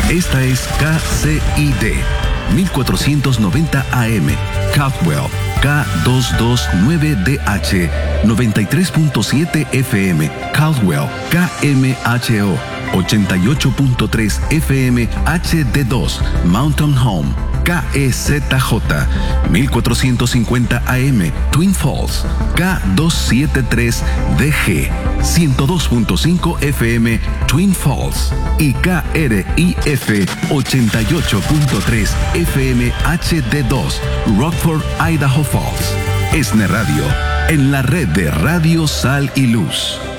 Esta es KCID 1490 AM, Caldwell, K229DH, 93.7 FM, Caldwell, KMHO, 88.3 FM HD2, Mountain Home, KEZJ, 1450 AM, Twin Falls, K273DG, 102.5 FM, Twin Falls y KRIF 88.3 FM HD2, Rockford, Idaho Falls. ESNE Radio, en la red de Radio Sal y Luz.